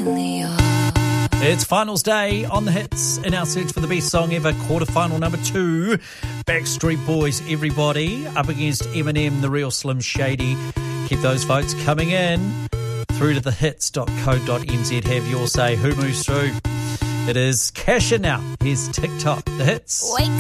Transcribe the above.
finally yours. It's finals day on the hits in our search for the best song ever, quarterfinal number 2. Backstreet Boys, Everybody, up against Eminem, The Real Slim Shady. Keep those votes coming in through to thehits.co.nz. Have your say. Who moves through? It is Cash In now. Here's TikTok, the hits. Wake